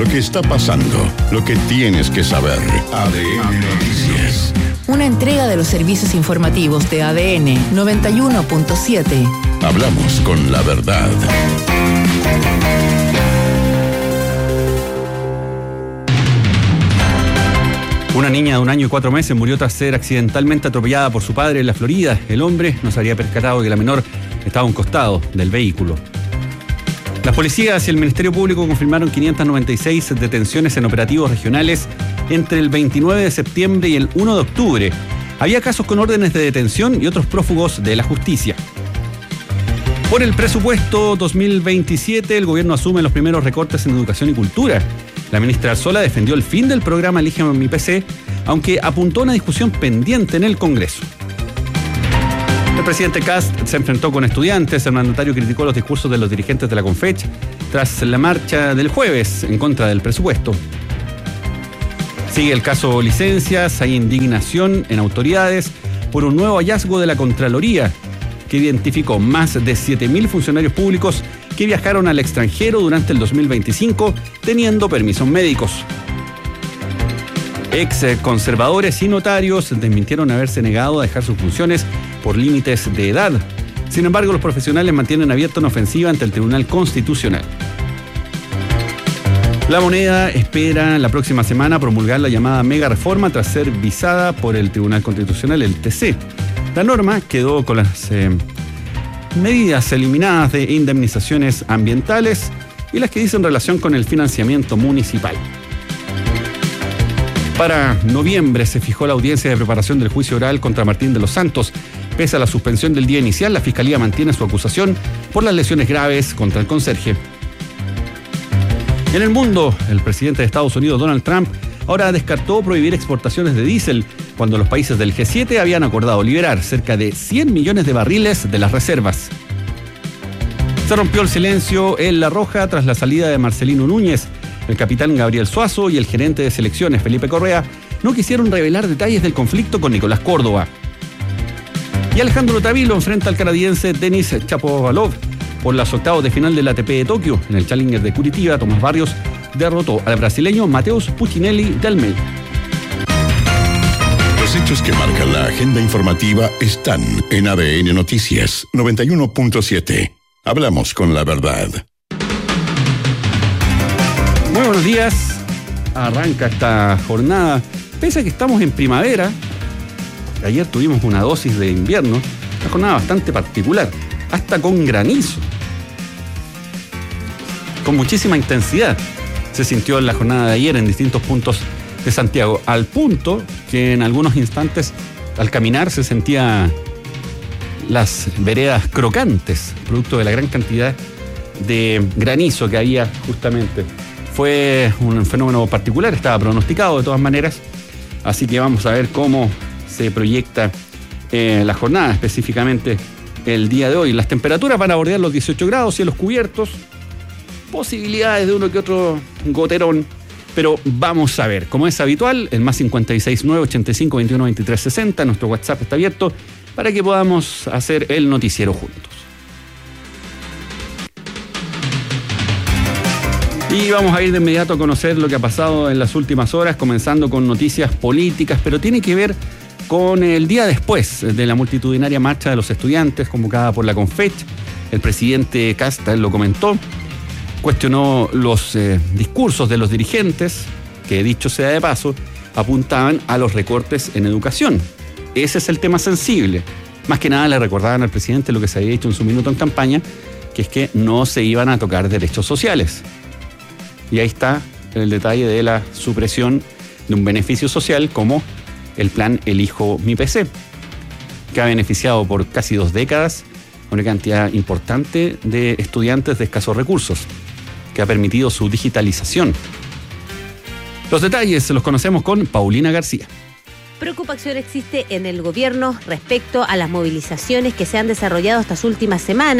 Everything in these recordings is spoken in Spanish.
lo que está pasando, lo que tienes que saber. ADN Noticias. Una entrega de los servicios informativos de ADN 91.7. Hablamos con la verdad. Una niña de 1 año y 4 meses murió tras ser accidentalmente atropellada por su padre en la Florida. El hombre no se había percatado que la menor estaba a un costado del vehículo. Las policías y el Ministerio Público confirmaron 596 detenciones en operativos regionales entre el 29 de septiembre y el 1 de octubre. Había casos con órdenes de detención y otros prófugos de la justicia. Por el presupuesto 2027, el gobierno asume los primeros recortes en educación y cultura. La ministra Arzola defendió el fin del programa Elígeme mi PC, aunque apuntó a una discusión pendiente en el Congreso. El presidente Kast se enfrentó con estudiantes. El mandatario criticó los discursos de los dirigentes de la Confech tras la marcha del jueves en contra del presupuesto. Sigue el caso licencias. Hay indignación en autoridades por un nuevo hallazgo de la Contraloría que identificó más de 7.000 funcionarios públicos que viajaron al extranjero durante el 2025 teniendo permisos médicos. Ex conservadores y notarios desmintieron haberse negado a dejar sus funciones por límites de edad. Sin embargo, los profesionales mantienen abierta una ofensiva ante el Tribunal Constitucional. La Moneda espera la próxima semana promulgar la llamada mega reforma tras ser visada por el Tribunal Constitucional, el TC. La norma quedó con las medidas eliminadas de indemnizaciones ambientales y las que dicen relación con el financiamiento municipal. Para noviembre se fijó la audiencia de preparación del juicio oral contra Martín de los Santos. Pese a la suspensión del día inicial, la Fiscalía mantiene su acusación por las lesiones graves contra el conserje. En el mundo, el presidente de Estados Unidos, Donald Trump, ahora descartó prohibir exportaciones de diésel cuando los países del G7 habían acordado liberar cerca de 100 millones de barriles de las reservas. Se rompió el silencio en La Roja tras la salida de Marcelino Núñez. El capitán Gabriel Suazo y el gerente de selecciones Felipe Correa no quisieron revelar detalles del conflicto con Nicolás Córdoba. Y Alejandro Tavilo enfrenta al canadiense Denis Shapovalov por los octavos de final del ATP de Tokio. En el Challenger de Curitiba, Tomás Barrios derrotó al brasileño Mateus Puccinelli de Almeida. Los hechos que marcan la agenda informativa están en ADN Noticias 91.7. Hablamos con la verdad. Muy buenos días. Arranca esta jornada. Pese a que estamos en primavera, ayer tuvimos una dosis de invierno, una jornada bastante particular, hasta con granizo. Con muchísima intensidad se sintió en la jornada de ayer en distintos puntos de Santiago, al punto que en algunos instantes al caminar se sentía las veredas crocantes, producto de la gran cantidad de granizo que había justamente. Fue un fenómeno particular, estaba pronosticado de todas maneras, así que vamos a ver cómo se proyecta la jornada, específicamente el día de hoy. Las temperaturas van a bordear los 18 grados, cielos cubiertos, posibilidades de uno que otro goterón, pero vamos a ver. Como es habitual, el más 569-85-21-23-60, nuestro WhatsApp está abierto para que podamos hacer el noticiero juntos. Y vamos a ir de inmediato a conocer lo que ha pasado en las últimas horas, comenzando con noticias políticas, pero tiene que ver con el día después de la multitudinaria marcha de los estudiantes convocada por la Confech. El presidente Kast lo comentó, cuestionó los discursos de los dirigentes, que dicho sea de paso, apuntaban a los recortes en educación. Ese es el tema sensible. Más que nada le recordaban al presidente lo que se había dicho en su minuto en campaña, que es que no se iban a tocar derechos sociales. Y ahí está el detalle de la supresión de un beneficio social como el plan Elijo mi PC, que ha beneficiado por casi 2 décadas a una cantidad importante de estudiantes de escasos recursos, que ha permitido su digitalización. Los detalles los conocemos con Paulina García. Preocupación existe en el gobierno respecto a las movilizaciones que se han desarrollado estas últimas semanas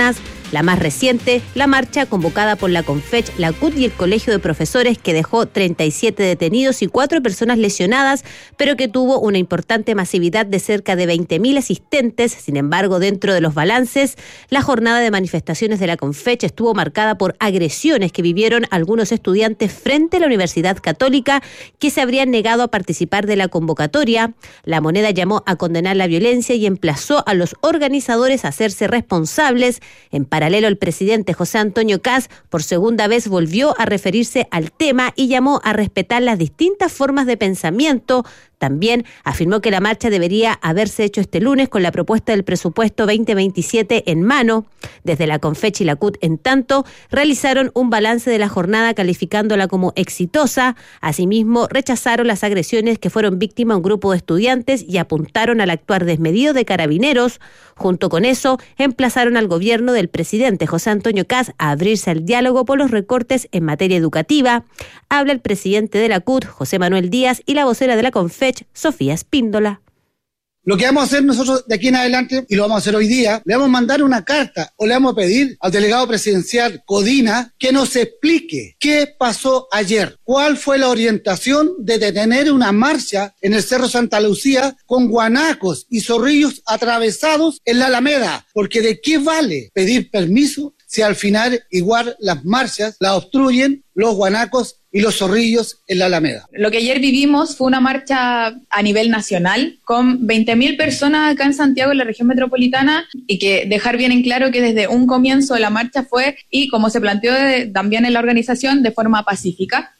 La más reciente, la marcha convocada por la Confech, la CUT y el Colegio de Profesores, que dejó 37 detenidos y 4 personas lesionadas, pero que tuvo una importante masividad de cerca de 20.000 asistentes. Sin embargo, dentro de los balances, la jornada de manifestaciones de la Confech estuvo marcada por agresiones que vivieron algunos estudiantes frente a la Universidad Católica que se habrían negado a participar de la convocatoria. La Moneda llamó a condenar la violencia y emplazó a los organizadores a hacerse responsables. En paralelo, el presidente José Antonio Kast por segunda vez volvió a referirse al tema y llamó a respetar las distintas formas de pensamiento. También afirmó que la marcha debería haberse hecho este lunes con la propuesta del presupuesto 2027 en mano. Desde la Confech y la CUT, en tanto, realizaron un balance de la jornada calificándola como exitosa. Asimismo, rechazaron las agresiones que fueron víctima un grupo de estudiantes y apuntaron al actuar desmedido de Carabineros. Junto con eso, emplazaron al gobierno del presidente José Antonio Kast a abrirse al diálogo por los recortes en materia educativa. Habla el presidente de la CUT, José Manuel Díaz, y la vocera de la Confech, Sofía Espíndola. Lo que vamos a hacer nosotros de aquí en adelante, y lo vamos a hacer hoy día, le vamos a mandar una carta o le vamos a pedir al delegado presidencial Codina que nos explique qué pasó ayer, cuál fue la orientación de detener una marcha en el Cerro Santa Lucía con guanacos y zorrillos atravesados en la Alameda, porque ¿de qué vale pedir permiso si al final igual las marchas las obstruyen los guanacos y los zorrillos en la Alameda? Lo que ayer vivimos fue una marcha a nivel nacional con 20.000 personas acá en Santiago, en la región metropolitana, y que dejar bien en claro que desde un comienzo de la marcha fue, y como se planteó también en la organización, de forma pacífica.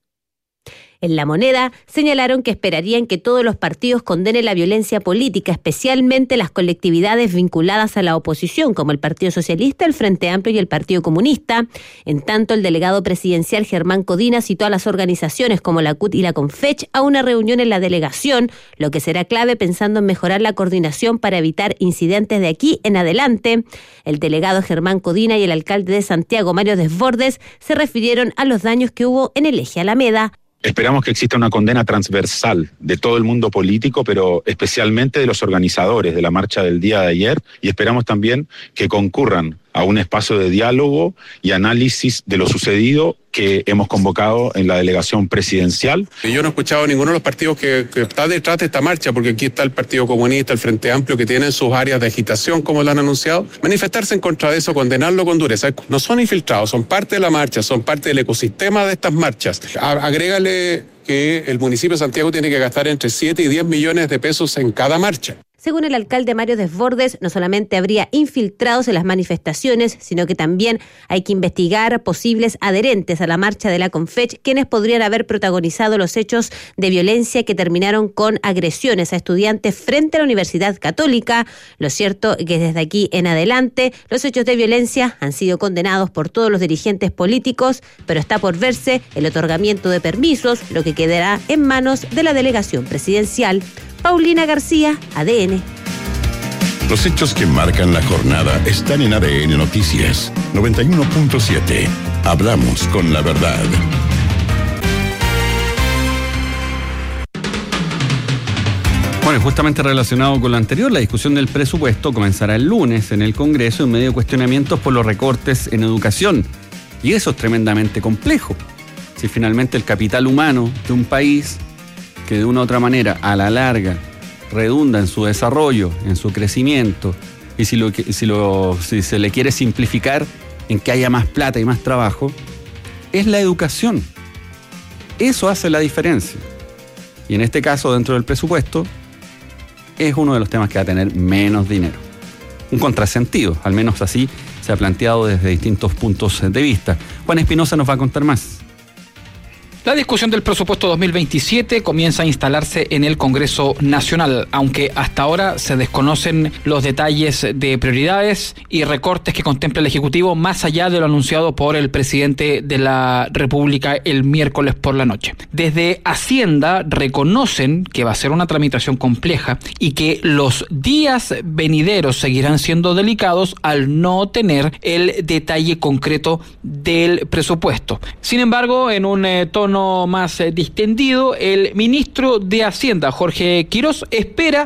En La Moneda señalaron que esperarían que todos los partidos condenen la violencia política, especialmente las colectividades vinculadas a la oposición, como el Partido Socialista, el Frente Amplio y el Partido Comunista. En tanto, el delegado presidencial Germán Codina citó a las organizaciones como la CUT y la Confech a una reunión en la delegación, lo que será clave pensando en mejorar la coordinación para evitar incidentes de aquí en adelante. El delegado Germán Codina y el alcalde de Santiago, Mario Desbordes, se refirieron a los daños que hubo en el eje Alameda. Esperamos que exista una condena transversal de todo el mundo político, pero especialmente de los organizadores de la marcha del día de ayer, y esperamos también que concurran a un espacio de diálogo y análisis de lo sucedido que hemos convocado en la delegación presidencial. Yo no he escuchado a ninguno de los partidos que está detrás de esta marcha, porque aquí está el Partido Comunista, el Frente Amplio, que tienen sus áreas de agitación, como lo han anunciado, manifestarse en contra de eso, condenarlo con dureza. No son infiltrados, son parte de la marcha, son parte del ecosistema de estas marchas. Agrégale que el municipio de Santiago tiene que gastar entre 7 y 10 millones de pesos en cada marcha. Según el alcalde Mario Desbordes, no solamente habría infiltrados en las manifestaciones, sino que también hay que investigar posibles adherentes a la marcha de la Confech, quienes podrían haber protagonizado los hechos de violencia que terminaron con agresiones a estudiantes frente a la Universidad Católica. Lo cierto es que desde aquí en adelante los hechos de violencia han sido condenados por todos los dirigentes políticos, pero está por verse el otorgamiento de permisos, lo que quedará en manos de la delegación presidencial. Paulina García, ADN. Los hechos que marcan la jornada están en ADN Noticias 91.7. Hablamos con la verdad. Bueno, justamente relacionado con lo anterior, la discusión del presupuesto comenzará el lunes en el Congreso en medio de cuestionamientos por los recortes en educación. Y eso es tremendamente complejo. Si finalmente el capital humano de un país, que de una u otra manera a la larga redunda en su desarrollo, en su crecimiento, y si se le quiere simplificar en que haya más plata y más trabajo, es la educación. Eso hace la diferencia. Y en este caso, dentro del presupuesto, es uno de los temas que va a tener menos dinero. Un contrasentido, al menos así se ha planteado desde distintos puntos de vista. Juan Espinosa nos va a contar más. La discusión del presupuesto 2027 comienza a instalarse en el Congreso Nacional, aunque hasta ahora se desconocen los detalles de prioridades y recortes que contempla el Ejecutivo, más allá de lo anunciado por el presidente de la República el miércoles por la noche. Desde Hacienda reconocen que va a ser una tramitación compleja y que los días venideros seguirán siendo delicados al no tener el detalle concreto del presupuesto. Sin embargo, en un tono más distendido, el ministro de Hacienda, Jorge Quirós, espera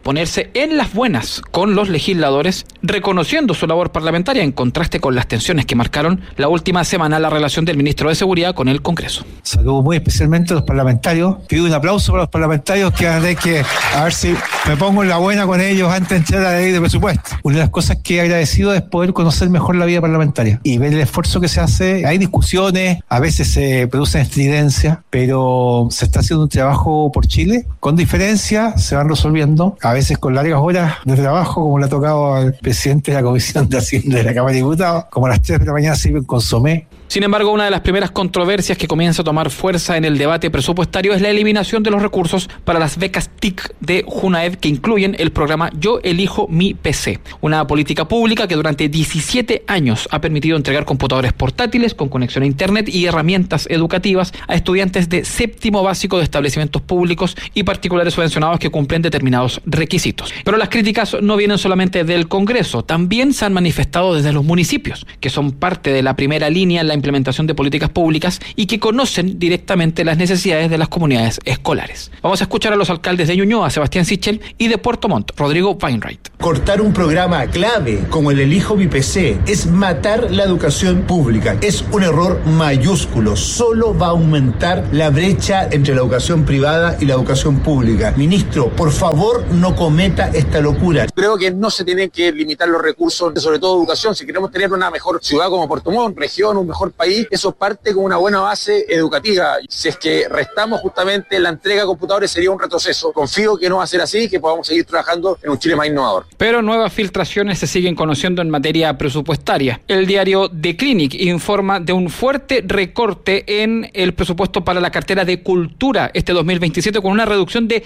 ponerse en las buenas con los legisladores, reconociendo su labor parlamentaria en contraste con las tensiones que marcaron la última semana la relación del ministro de Seguridad con el Congreso. Saludo muy especialmente a los parlamentarios. Pido un aplauso para los parlamentarios que van a tener que, a ver si me pongo en la buena con ellos antes de entrar a la ley de presupuesto. Una de las cosas que he agradecido es poder conocer mejor la vida parlamentaria y ver el esfuerzo que se hace. Hay discusiones, a veces se producen estridencias, pero se está haciendo un trabajo por Chile. Con diferencia se van resolviendo, a veces con largas horas de trabajo, como le ha tocado al presidente de la Comisión de Hacienda de la Cámara de Diputados, como a las 3 de la mañana sirven consomé. Sin embargo, una de las primeras controversias que comienza a tomar fuerza en el debate presupuestario es la eliminación de los recursos para las becas TIC de Junaed, que incluyen el programa Yo Elijo Mi PC, una política pública que durante 17 años ha permitido entregar computadores portátiles con conexión a internet y herramientas educativas a estudiantes de séptimo básico de establecimientos públicos y particulares subvencionados que cumplen determinados requisitos. Pero las críticas no vienen solamente del Congreso, también se han manifestado desde los municipios, que son parte de la primera línea en la implementación de políticas públicas y que conocen directamente las necesidades de las comunidades escolares. Vamos a escuchar a los alcaldes de Ñuñoa, Sebastián Sichel, y de Puerto Montt, Rodrigo Weinreich. Cortar un programa clave como el Elijo Mi PC es matar la educación pública. Es un error mayúsculo. Solo va a aumentar la brecha entre la educación privada y la educación pública. Ministro, por favor, no cometa esta locura. Creo que no se tienen que limitar los recursos, sobre todo educación. Si queremos tener una mejor ciudad como Puerto Montt, región, un mejor país, eso parte con una buena base educativa. Si es que restamos justamente la entrega de computadores sería un retroceso. Confío que no va a ser así, que podamos seguir trabajando en un Chile más innovador. Pero nuevas filtraciones se siguen conociendo en materia presupuestaria. El diario The Clinic informa de un fuerte recorte en el presupuesto para la cartera de Cultura este 2027, con una reducción de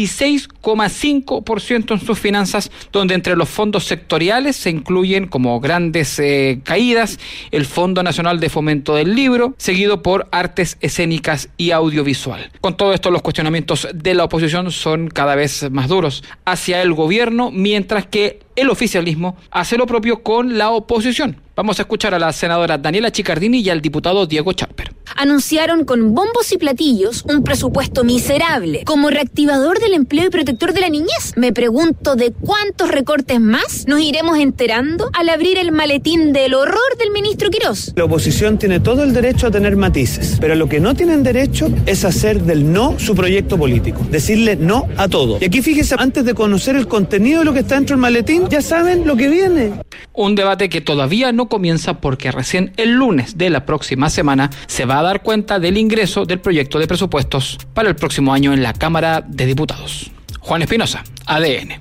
16,5% en sus finanzas, donde entre los fondos sectoriales se incluyen como grandes caídas el Fondo Nacional de Fomento del Libro, seguido por Artes Escénicas y Audiovisual. Con todo esto, los cuestionamientos de la oposición son cada vez más duros hacia el gobierno, mientras que el oficialismo hace lo propio con la oposición. Vamos a escuchar a la senadora Daniela Chiccardini y al diputado Diego Charper. Anunciaron con bombos y platillos un presupuesto miserable como reactivador del empleo y protector de la niñez. Me pregunto de cuántos recortes más nos iremos enterando al abrir el maletín del horror del ministro Quirós. La oposición tiene todo el derecho a tener matices, pero lo que no tienen derecho es hacer del no su proyecto político, decirle no a todo. Y aquí fíjese, antes de conocer el contenido de lo que está dentro del maletín, ya saben lo que viene. Un debate que todavía no comienza porque recién el lunes de la próxima semana se va a dar cuenta del ingreso del proyecto de presupuestos para el próximo año en la Cámara de Diputados. Juan Espinosa, ADN.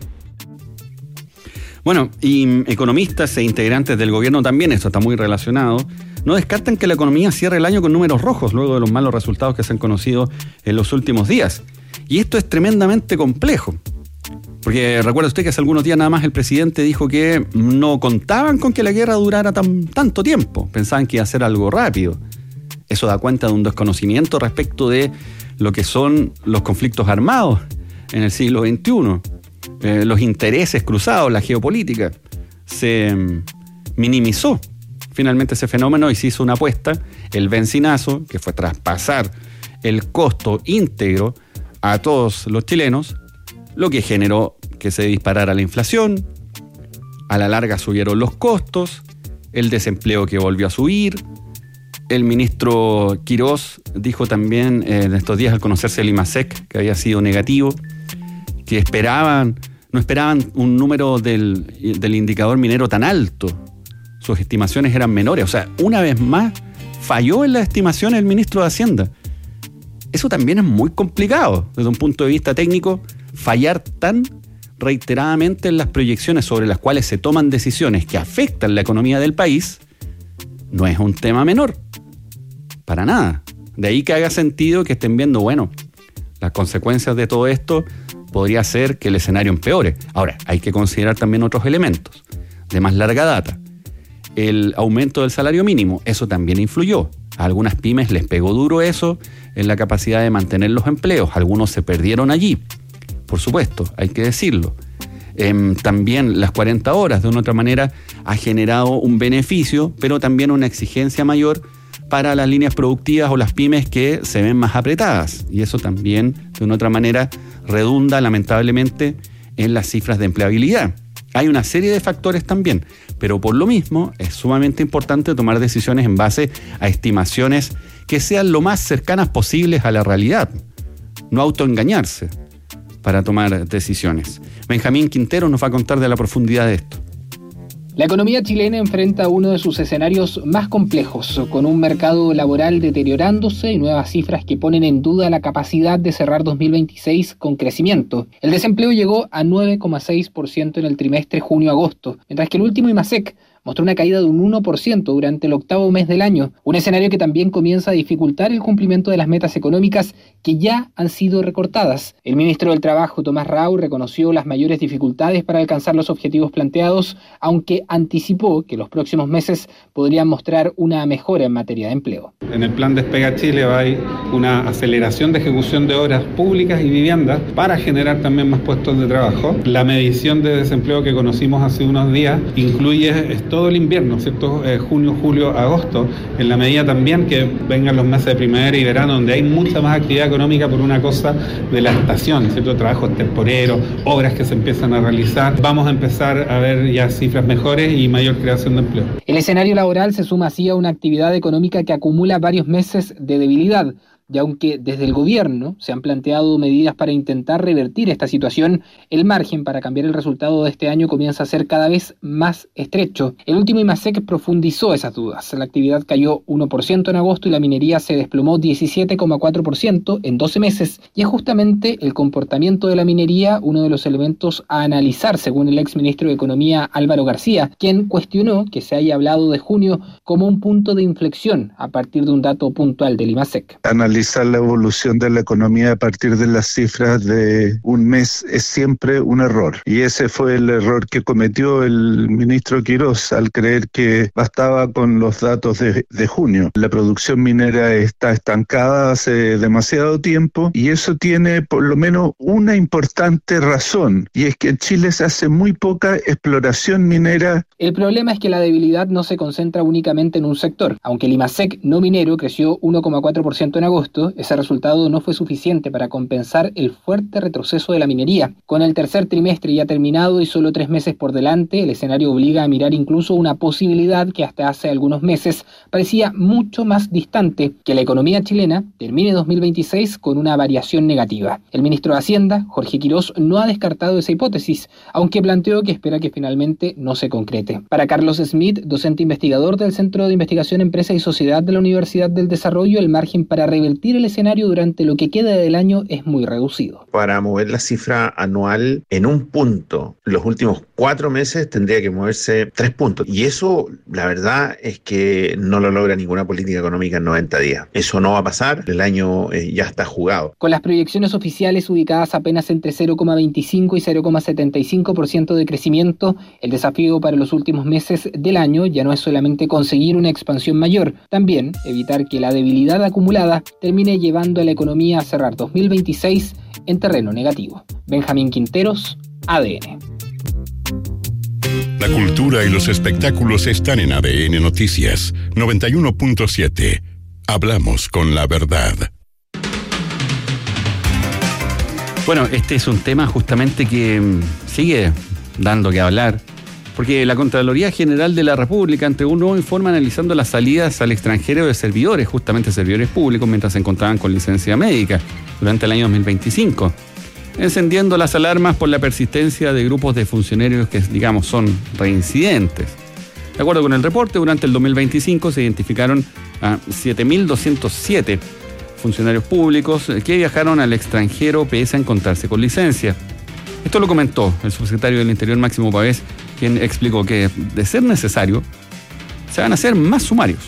Bueno, y economistas e integrantes del gobierno también, esto está muy relacionado, no descartan que la economía cierre el año con números rojos luego de los malos resultados que se han conocido en los últimos días. Y esto es tremendamente complejo. Porque recuerda usted que hace algunos días nada más el presidente dijo que no contaban con que la guerra durara tanto tiempo. Pensaban que iba a ser algo rápido. Eso da cuenta de un desconocimiento respecto de lo que son los conflictos armados en el siglo XXI. Los intereses cruzados, la geopolítica. Se minimizó finalmente ese fenómeno y se hizo una apuesta, el bencinazo, que fue traspasar el costo íntegro a todos los chilenos, lo que generó que se disparara la inflación, a la larga subieron los costos, el desempleo que volvió a subir. El ministro Quirós dijo también en estos días al conocerse el IMASEC, que había sido negativo, que no esperaban un número del indicador minero tan alto. Sus estimaciones eran menores. O sea, una vez más, falló en las estimaciones el ministro de Hacienda. Eso también es muy complicado desde un punto de vista técnico. Fallar tan reiteradamente en las proyecciones sobre las cuales se toman decisiones que afectan la economía del país no es un tema menor, para nada. De ahí que haga sentido que estén viendo, bueno, las consecuencias de todo esto podría ser que el escenario empeore. Ahora, hay que considerar también otros elementos de más larga data. El aumento del salario mínimo, eso también influyó. A algunas pymes les pegó duro eso en la capacidad de mantener los empleos. Algunos se perdieron allí. Por supuesto, hay que decirlo. También las 40 horas, de una otra manera, ha generado un beneficio, pero también una exigencia mayor para las líneas productivas o las pymes que se ven más apretadas. Y eso también, de una otra manera, redunda lamentablemente en las cifras de empleabilidad. Hay una serie de factores también, pero por lo mismo es sumamente importante tomar decisiones en base a estimaciones que sean lo más cercanas posibles a la realidad, no autoengañarse para tomar decisiones. Benjamín Quintero nos va a contar de la profundidad de esto. La economía chilena enfrenta uno de sus escenarios más complejos, con un mercado laboral deteriorándose y nuevas cifras que ponen en duda la capacidad de cerrar 2026 con crecimiento. El desempleo llegó a 9,6% en el trimestre junio-agosto, mientras que el último IMASEC mostró una caída de un 1% durante el octavo mes del año, un escenario que también comienza a dificultar el cumplimiento de las metas económicas que ya han sido recortadas. El ministro del Trabajo, Tomás Rau, reconoció las mayores dificultades para alcanzar los objetivos planteados, aunque anticipó que los próximos meses podrían mostrar una mejora en materia de empleo. En el plan Despega Chile hay una aceleración de ejecución de obras públicas y viviendas para generar también más puestos de trabajo. La medición de desempleo que conocimos hace unos días incluye todo el invierno, ¿cierto? Junio, julio, agosto, en la medida también que vengan los meses de primavera y verano, donde hay mucha más actividad económica por una cosa de la estación, ¿cierto? Trabajos temporeros, obras que se empiezan a realizar. Vamos a empezar a ver ya cifras mejores y mayor creación de empleo. El escenario laboral se suma así a una actividad económica que acumula varios meses de debilidad. Y aunque desde el gobierno se han planteado medidas para intentar revertir esta situación, el margen para cambiar el resultado de este año comienza a ser cada vez más estrecho. El último IMASEC profundizó esas dudas. La actividad cayó 1% en agosto y la minería se desplomó 17,4% en 12 meses. Y es justamente el comportamiento de la minería uno de los elementos a analizar, según el exministro de Economía Álvaro García, quien cuestionó que se haya hablado de junio como un punto de inflexión a partir de un dato puntual del IMASEC. Analizar la evolución de la economía a partir de las cifras de un mes es siempre un error. Y ese fue el error que cometió el ministro Quirós al creer que bastaba con los datos de junio. La producción minera está estancada hace demasiado tiempo y eso tiene por lo menos una importante razón, y es que en Chile se hace muy poca exploración minera. El problema es que la debilidad no se concentra únicamente en un sector. Aunque el IMASEC no minero creció 1,4% en agosto, ese resultado no fue suficiente para compensar el fuerte retroceso de la minería. Con el tercer trimestre ya terminado y solo 3 meses por delante, el escenario obliga a mirar incluso una posibilidad que hasta hace algunos meses parecía mucho más distante, que la economía chilena termine 2026 con una variación negativa. El ministro de Hacienda, Jorge Quirós, no ha descartado esa hipótesis, aunque planteó que espera que finalmente no se concrete. Para Carlos Smith, docente investigador del Centro de Investigación Empresa y Sociedad de la Universidad del Desarrollo, el margen para revertir el escenario durante lo que queda del año es muy reducido. Para mover la cifra anual en un punto, los últimos 4 meses tendría que moverse 3 puntos. Y eso, la verdad, es que no lo logra ninguna política económica en 90 días. Eso no va a pasar, el año ya está jugado. Con las proyecciones oficiales ubicadas apenas entre 0,25 y 0,75% de crecimiento, el desafío para los últimos meses del año ya no es solamente conseguir una expansión mayor, también evitar que la debilidad acumulada termine llevando a la economía a cerrar 2026 en terreno negativo. Benjamín Quinteros, ADN. La cultura y los espectáculos están en ADN Noticias 91.7. Hablamos con la verdad. Bueno, este es un tema justamente que sigue dando que hablar, porque la Contraloría General de la República entregó un nuevo informe analizando las salidas al extranjero de servidores, justamente servidores públicos, mientras se encontraban con licencia médica durante el año 2025, encendiendo las alarmas por la persistencia de grupos de funcionarios que, digamos, son reincidentes. De acuerdo con el reporte, durante el 2025 se identificaron a 7.207 funcionarios públicos que viajaron al extranjero pese a encontrarse con licencia. Esto lo comentó el subsecretario del Interior, Máximo Pavés, quien explicó que, de ser necesario, se van a hacer más sumarios.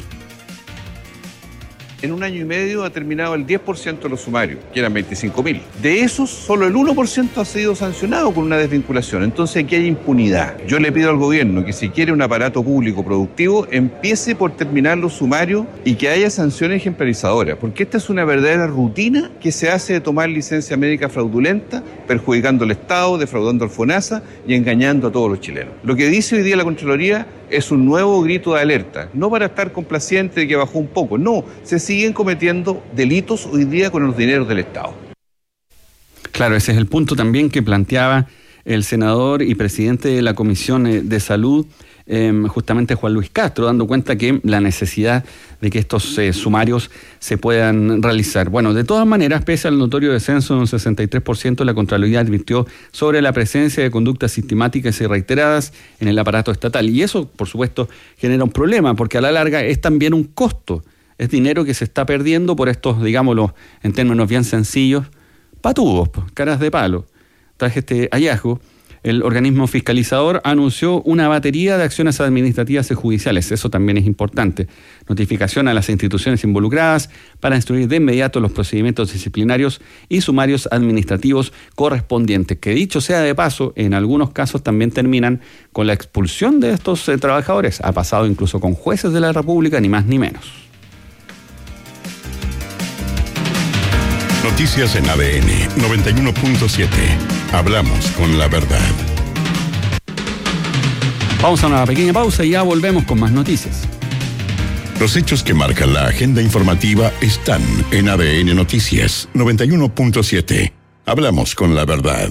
En un año y medio ha terminado el 10% de los sumarios, que eran 25.000. De esos, solo el 1% ha sido sancionado con una desvinculación. Entonces aquí hay impunidad. Yo le pido al gobierno que si quiere un aparato público productivo, empiece por terminar los sumarios y que haya sanciones ejemplarizadoras, porque esta es una verdadera rutina que se hace de tomar licencia médica fraudulenta, perjudicando al Estado, defraudando al FONASA y engañando a todos los chilenos. Lo que dice hoy día la Contraloría es un nuevo grito de alerta, no para estar complaciente de que bajó un poco, no, se siguen cometiendo delitos hoy día con los dineros del Estado. Claro, ese es el punto también que planteaba el senador y presidente de la Comisión de Salud, justamente Juan Luis Castro, dando cuenta que la necesidad de que estos sumarios se puedan realizar. Bueno, de todas maneras, pese al notorio descenso de un 63%, la Contraloría advirtió sobre la presencia de conductas sistemáticas y reiteradas en el aparato estatal. Y eso, por supuesto, genera un problema, porque a la larga es también un costo. Es dinero que se está perdiendo por estos, digámoslo en términos bien sencillos, patúos, caras de palo. Tras este hallazgo, el organismo fiscalizador anunció una batería de acciones administrativas y judiciales. Eso también es importante. Notificación a las instituciones involucradas para instruir de inmediato los procedimientos disciplinarios y sumarios administrativos correspondientes, que dicho sea de paso, en algunos casos también terminan con la expulsión de estos trabajadores. Ha pasado incluso con jueces de la República, ni más ni menos. Noticias en ADN 91.7. Hablamos con la verdad. Vamos a una pequeña pausa y ya volvemos con más noticias. Los hechos que marcan la agenda informativa están en ADN Noticias 91.7. Hablamos con la verdad.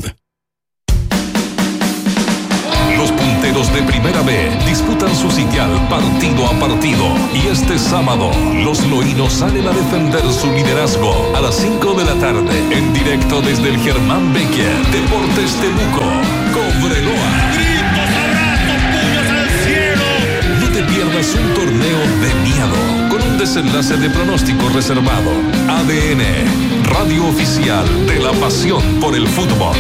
Los punteros de Primera B disputan su sitial partido a partido y este sábado los loínos salen a defender su liderazgo a las 5 de la tarde en directo desde el Germán Becker Deportes Temuco, Cobreloa. ¡Gritos, abrazos, puños al cielo! No te pierdas un torneo de miedo con un desenlace de pronóstico reservado. ADN, radio oficial de la pasión por el fútbol.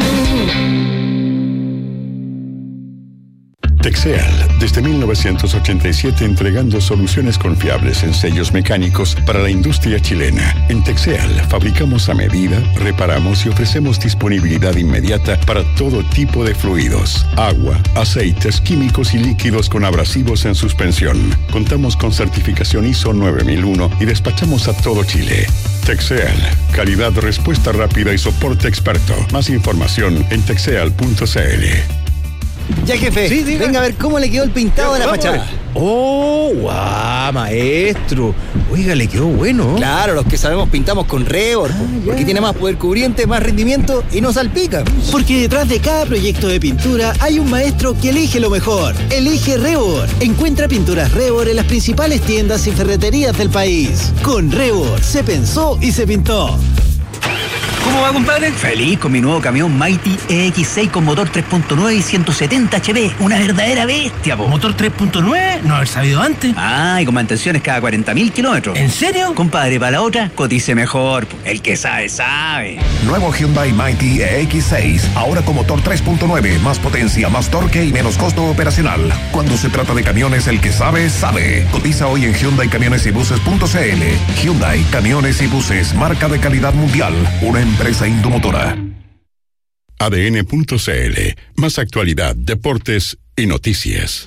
Texeal, desde 1987 entregando soluciones confiables en sellos mecánicos para la industria chilena. En Texeal fabricamos a medida, reparamos y ofrecemos disponibilidad inmediata para todo tipo de fluidos, agua, aceites, químicos y líquidos con abrasivos en suspensión. Contamos con certificación ISO 9001 y despachamos a todo Chile. Texeal, calidad, respuesta rápida y soporte experto. Más información en texeal.cl. Ya, jefe, sí, venga a ver cómo le quedó el pintado de la fachada. ¡Oh, guau, maestro! Oiga, le quedó bueno. Claro, los que sabemos pintamos con Rebor, porque tiene más poder cubriente, más rendimiento y no salpica. Porque detrás de cada proyecto de pintura hay un maestro que elige lo mejor. Elige Rebor. Encuentra pinturas Rebor en las principales tiendas y ferreterías del país. Con Rebor se pensó y se pintó. ¿Cómo va, compadre? Feliz con mi nuevo camión Mighty EX6 con motor 3.9 y 170 HP. Una verdadera bestia, po. ¿Motor 3.9? No haber sabido antes. Ah, y con mantenciones cada 40.000 kilómetros. ¿En serio? Compadre, para la otra, cotice mejor. El que sabe, sabe. Nuevo Hyundai Mighty EX6. Ahora con motor 3.9. Más potencia, más torque y menos costo operacional. Cuando se trata de camiones, el que sabe, sabe. Cotiza hoy en HyundaiCamionesYbuses.cl. Hyundai Camiones y Buses. Marca de calidad mundial. Una empresa Indomotora. ADN.cl. Más actualidad, deportes y noticias.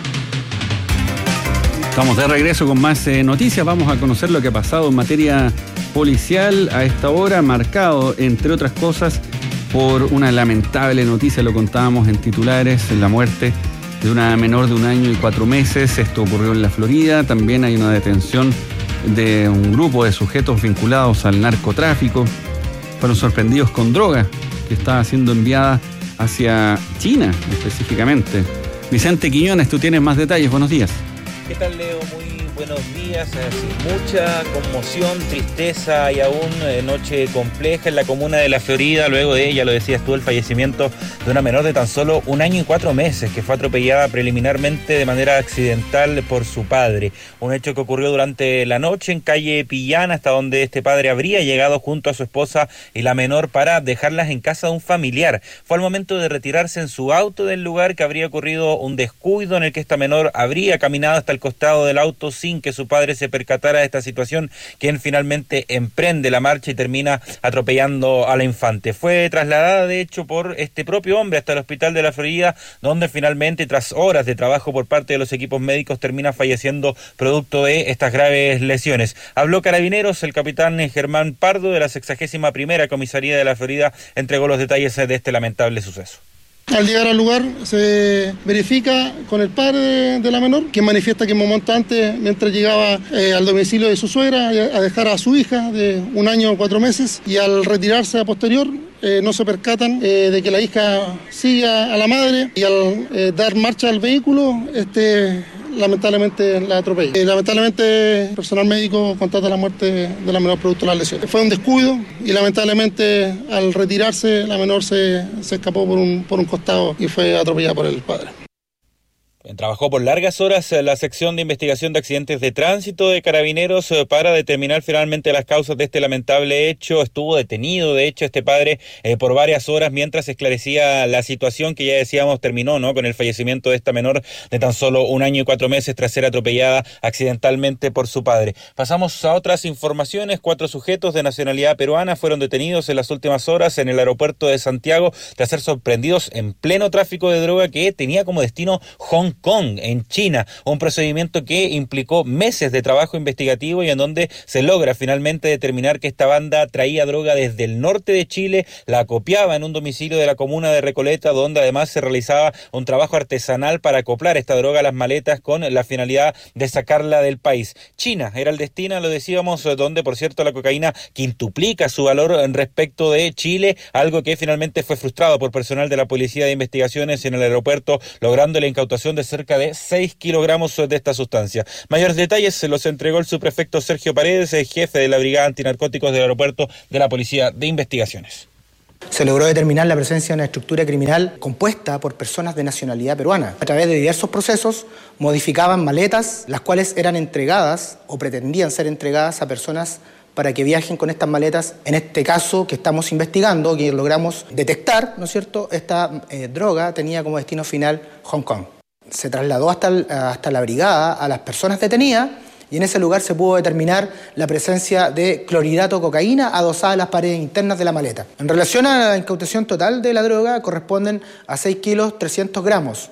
Estamos de regreso con más noticias. Vamos a conocer lo que ha pasado en materia policial a esta hora, marcado, entre otras cosas, por una lamentable noticia. Lo contábamos en titulares, la muerte de una menor de 1 año y 4 meses. Esto ocurrió en la Florida. También hay una detención de un grupo de sujetos vinculados al narcotráfico. Fueron sorprendidos con droga que estaba siendo enviada hacia China específicamente. Vicente Quiñones, tú tienes más detalles. Buenos días. ¿Qué tal, Leo? Muy buenos días. Mucha conmoción, tristeza y aún noche compleja en la comuna de La Florida, luego de, ya lo decías tú, el fallecimiento de una menor de tan solo 1 año y 4 meses que fue atropellada preliminarmente de manera accidental por su padre. Un hecho que ocurrió durante la noche en calle Pillán, hasta donde este padre habría llegado junto a su esposa y la menor para dejarlas en casa de un familiar. Fue al momento de retirarse en su auto del lugar que habría ocurrido un descuido en el que esta menor habría caminado hasta el costado del auto sin que su padre se percatara de esta situación, quien finalmente emprende la marcha y termina atropellando a la infante. Fue trasladada de hecho por este propio hombre hasta el hospital de La Florida, donde finalmente, tras horas de trabajo por parte de los equipos médicos, termina falleciendo producto de estas graves lesiones. Habló Carabineros, el capitán Germán Pardo de la 61ª Comisaría de La Florida entregó los detalles de este lamentable suceso. Al llegar al lugar se verifica con el padre de la menor, quien manifiesta que un momento antes, mientras llegaba al domicilio de su suegra a dejar a su hija de 1 año y 4 meses, y al retirarse a posterior no se percatan de que la hija sigue a la madre y al dar marcha al vehículo, lamentablemente la atropella. Lamentablemente el personal médico constata la muerte de la menor producto de las lesiones. Fue un descuido y lamentablemente al retirarse la menor se escapó por un costado y fue atropellada por el padre. Trabajó por largas horas la sección de investigación de accidentes de tránsito de Carabineros para determinar finalmente las causas de este lamentable hecho. Estuvo detenido, de hecho, este padre por varias horas mientras se esclarecía la situación que ya decíamos terminó, ¿no?, con el fallecimiento de esta menor de tan solo 1 año y 4 meses tras ser atropellada accidentalmente por su padre. Pasamos a otras informaciones. 4 sujetos de nacionalidad peruana fueron detenidos en las últimas horas en el aeropuerto de Santiago tras ser sorprendidos en pleno tráfico de droga que tenía como destino Hong Kong, en China, un procedimiento que implicó meses de trabajo investigativo y en donde se logra finalmente determinar que esta banda traía droga desde el norte de Chile, la acopiaba en un domicilio de la comuna de Recoleta, donde además se realizaba un trabajo artesanal para acoplar esta droga a las maletas con la finalidad de sacarla del país. China era el destino, lo decíamos, donde por cierto la cocaína quintuplica su valor respecto de Chile, algo que finalmente fue frustrado por personal de la Policía de Investigaciones en el aeropuerto, logrando la incautación de cerca de 6 kilogramos de esta sustancia. Mayores detalles se los entregó el subprefecto Sergio Paredes, jefe de la Brigada Antinarcóticos del aeropuerto de la Policía de Investigaciones. Se logró determinar la presencia de una estructura criminal compuesta por personas de nacionalidad peruana. A través de diversos procesos modificaban maletas, las cuales eran entregadas o pretendían ser entregadas a personas para que viajen con estas maletas. En este caso que estamos investigando, que logramos detectar, ¿no es cierto?, esta droga tenía como destino final Hong Kong. Se trasladó hasta la brigada a las personas detenidas y en ese lugar se pudo determinar la presencia de clorhidrato de cocaína adosada a las paredes internas de la maleta. En relación a la incautación total de la droga, corresponden a 6 kilos 300 gramos.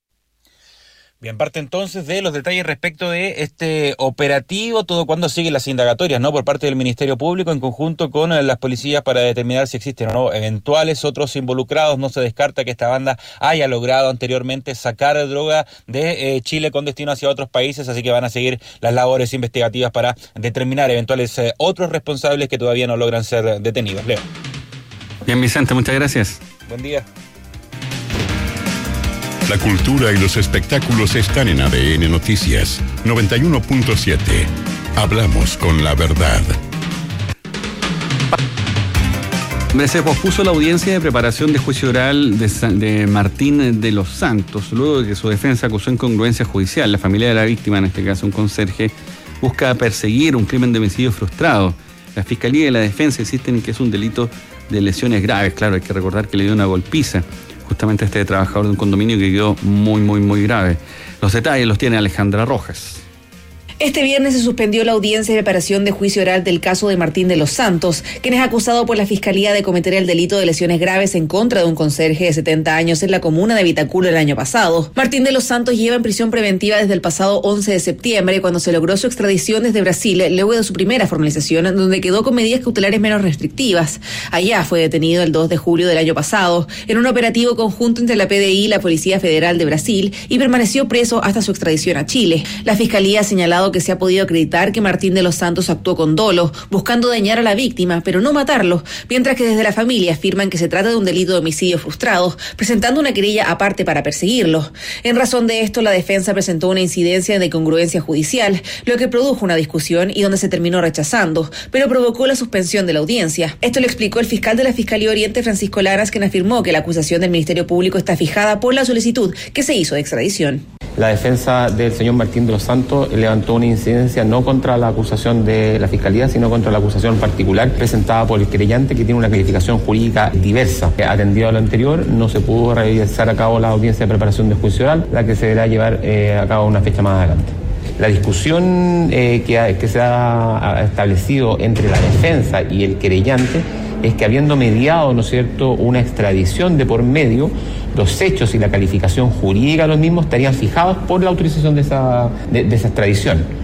Bien, parte entonces de los detalles respecto de este operativo, todo cuando siguen las indagatorias, ¿no?, por parte del Ministerio Público en conjunto con las policías para determinar si existen o no eventuales otros involucrados. No se descarta que esta banda haya logrado anteriormente sacar droga de Chile con destino hacia otros países, así que van a seguir las labores investigativas para determinar eventuales otros responsables que todavía no logran ser detenidos. Leo. Bien, Vicente, muchas gracias. Buen día. La cultura y los espectáculos están en ADN Noticias 91.7. Hablamos con la verdad. Se pospuso la audiencia de preparación de juicio oral de Martín de los Santos, luego de que su defensa acusó incongruencia judicial. La familia de la víctima, en este caso un conserje, busca perseguir un crimen de homicidio frustrado. La Fiscalía y la Defensa insisten en que es un delito de lesiones graves. Claro, hay que recordar que le dio una golpiza justamente a este trabajador de un condominio que quedó muy grave. Los detalles los tiene Alejandra Rojas. Este viernes se suspendió la audiencia de preparación de juicio oral del caso de Martín de los Santos, quien es acusado por la Fiscalía de cometer el delito de lesiones graves en contra de un conserje de 70 años en la comuna de Vitacura el año pasado. Martín de los Santos lleva en prisión preventiva desde el pasado 11 de septiembre, cuando se logró su extradición desde Brasil, luego de su primera formalización, donde quedó con medidas cautelares menos restrictivas. Allá fue detenido el 2 de julio del año pasado, en un operativo conjunto entre la PDI y la Policía Federal de Brasil, y permaneció preso hasta su extradición a Chile. La Fiscalía ha señalado que se ha podido acreditar que Martín de los Santos actuó con dolo, buscando dañar a la víctima, pero no matarlo, mientras que desde la familia afirman que se trata de un delito de homicidio frustrado, presentando una querella aparte para perseguirlo. En razón de esto, la defensa presentó una incidencia de incongruencia judicial, lo que produjo una discusión y donde se terminó rechazando, pero provocó la suspensión de la audiencia. Esto lo explicó el fiscal de la Fiscalía Oriente, Francisco Laras, quien afirmó que la acusación del Ministerio Público está fijada por la solicitud que se hizo de extradición. La defensa del señor Martín de los Santos levantó una incidencia no contra la acusación de la Fiscalía, sino contra la acusación particular presentada por el querellante, que tiene una calificación jurídica diversa. Atendido a lo anterior, no se pudo realizar a cabo la audiencia de preparación de juicio oral, la que se deberá llevar a cabo una fecha más adelante. La discusión que se ha establecido entre la defensa y el querellante es que, habiendo mediado, ¿no es cierto?, una extradición de por medio, los hechos y la calificación jurídica de los mismos estarían fijados por la autorización de esa extradición.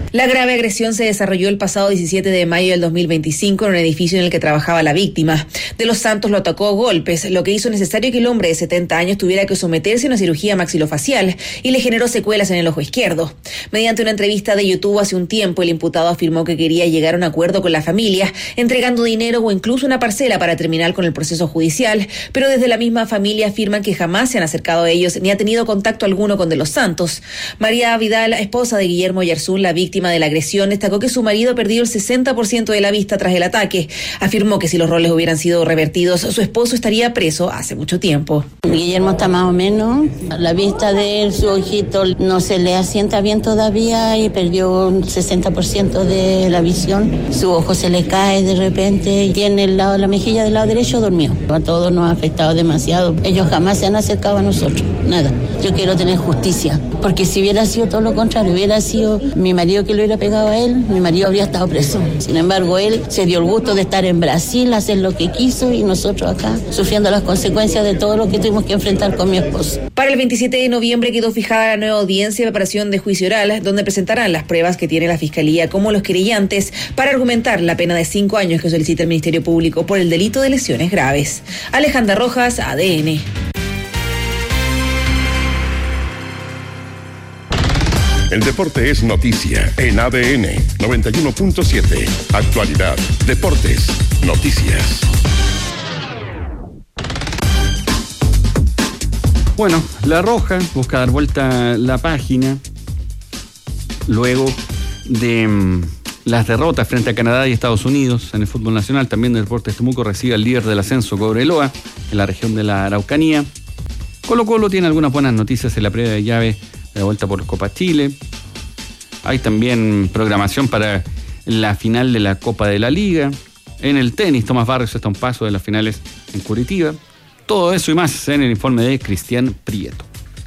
La grave agresión se desarrolló el pasado 17 de mayo del 2025 en un edificio en el que trabajaba la víctima. De los Santos lo atacó a golpes, lo que hizo necesario que el hombre de 70 años tuviera que someterse a una cirugía maxilofacial y le generó secuelas en el ojo izquierdo. Mediante una entrevista de YouTube hace un tiempo, el imputado afirmó que quería llegar a un acuerdo con la familia, entregando dinero o incluso una parcela para terminar con el proceso judicial, pero desde la misma familia afirman que jamás se han acercado a ellos ni ha tenido contacto alguno con De los Santos. María Vidal, esposa de Guillermo Yarzún, la víctima de la agresión, destacó que su marido perdió el 60% de la vista tras el ataque. Afirmó que si los roles hubieran sido revertidos, su esposo estaría preso hace mucho tiempo. Guillermo está más o menos, la vista de él, su ojito no se le asienta bien todavía y perdió un 60% de la visión. Su ojo se le cae de repente y tiene la mejilla del lado derecho dormido. A todos nos ha afectado demasiado. Ellos jamás se han acercado a nosotros, nada. Yo quiero tener justicia, porque si hubiera sido todo lo contrario, hubiera sido mi marido que lo hubiera pegado a él, mi marido habría estado preso. Sin embargo, él se dio el gusto de estar en Brasil, hacer lo que quiso y nosotros acá sufriendo las consecuencias de todo lo que tuvimos que enfrentar con mi esposo. Para el 27 de noviembre quedó fijada la nueva audiencia de preparación de juicio oral, donde presentarán las pruebas que tiene la Fiscalía como los querellantes para argumentar la pena de 5 años que solicita el Ministerio Público por el delito de lesiones graves. Alejandra Rojas, ADN. El deporte es noticia en ADN 91.7. Actualidad, deportes, noticias. Bueno, La Roja busca dar vuelta la página luego de las derrotas frente a Canadá y Estados Unidos en el fútbol nacional. También el Deportes Temuco recibe al líder del ascenso, Cobreloa, en la región de la Araucanía. Colo-Colo tiene algunas buenas noticias en la previa de llave de la vuelta por Copa Chile. Hay también programación para la final de la Copa de la Liga. En el tenis, Tomás Barrios está a un paso de las finales en Curitiba. Todo eso y más en el informe de Cristian Prieto.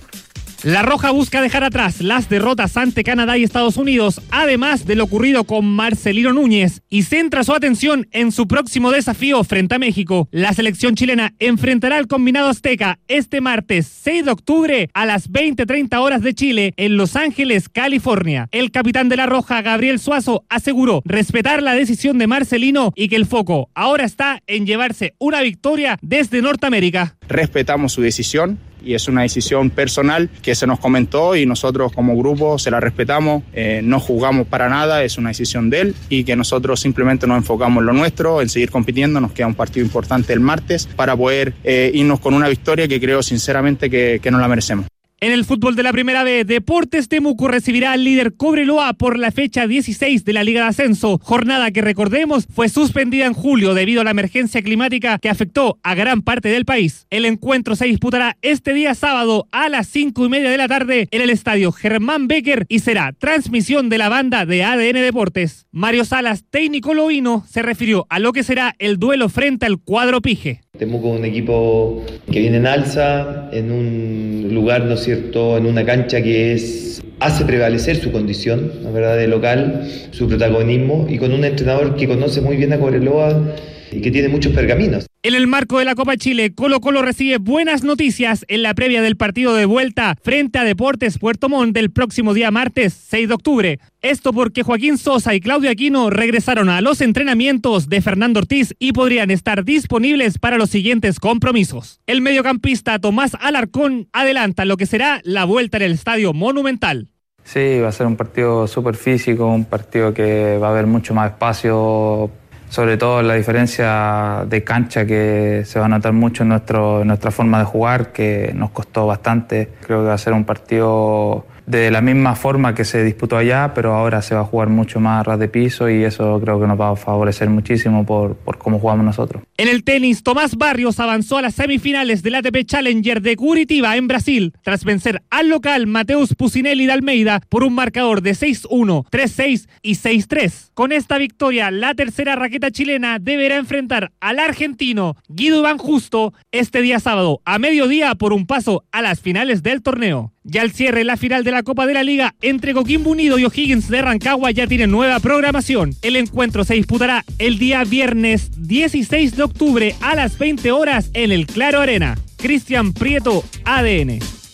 La Roja busca dejar atrás las derrotas ante Canadá y Estados Unidos, además de lo ocurrido con Marcelino Núñez, y centra su atención en su próximo desafío frente a México. La selección chilena enfrentará al combinado azteca este martes 6 de octubre a las 20:30 horas de Chile en Los Ángeles, California. El capitán de La Roja, Gabriel Suazo, aseguró respetar la decisión de Marcelino y que el foco ahora está en llevarse una victoria desde Norteamérica. Respetamos su decisión y es una decisión personal que se nos comentó y nosotros como grupo se la respetamos, no juzgamos para nada, es una decisión de él y que nosotros simplemente nos enfocamos en lo nuestro, en seguir compitiendo. Nos queda un partido importante el martes para poder irnos con una victoria que creo sinceramente que nos la merecemos. En el fútbol de la Primera B, Deportes Temuco recibirá al líder Cobreloa por la fecha 16 de la Liga de Ascenso, jornada que recordemos fue suspendida en julio debido a la emergencia climática que afectó a gran parte del país. El encuentro se disputará este día sábado a las 5:30 de la tarde en el estadio Germán Becker y será transmisión de la banda de ADN Deportes. Mario Salas, técnico loíno, se refirió a lo que será el duelo frente al cuadro Pige. Temuco es un equipo que viene en alza, en un lugar, ¿no es cierto?, en una cancha que hace prevalecer su condición, la verdad, de local, su protagonismo, y con un entrenador que conoce muy bien a Cobreloa y que tiene muchos pergaminos. En el marco de la Copa Chile, Colo-Colo recibe buenas noticias en la previa del partido de vuelta frente a Deportes Puerto Montt del próximo día martes 6 de octubre. Esto porque Joaquín Sosa y Claudio Aquino regresaron a los entrenamientos de Fernando Ortiz y podrían estar disponibles para los siguientes compromisos. El mediocampista Tomás Alarcón adelanta lo que será la vuelta en el Estadio Monumental. Sí, va a ser un partido súper físico, un partido que va a haber mucho más espacio, sobre todo la diferencia de cancha que se va a notar mucho en nuestra forma de jugar, que nos costó bastante. Creo que va a ser un partido de la misma forma que se disputó allá, pero ahora se va a jugar mucho más a ras de piso y eso creo que nos va a favorecer muchísimo por cómo jugamos nosotros. En el tenis, Tomás Barrios avanzó a las semifinales del ATP Challenger de Curitiba en Brasil, tras vencer al local Mateus Pucinelli de Almeida por un marcador de 6-1, 3-6 y 6-3. Con esta victoria, la tercera raqueta chilena deberá enfrentar al argentino Guido Iván Justo este día sábado a mediodía por un paso a las finales del torneo. Ya al cierre, la final de la Copa de la Liga entre Coquimbo Unido y O'Higgins de Rancagua ya tiene nueva programación. El encuentro se disputará el día viernes 16 de octubre a las 20 horas en el Claro Arena. Cristian Prieto, ADN.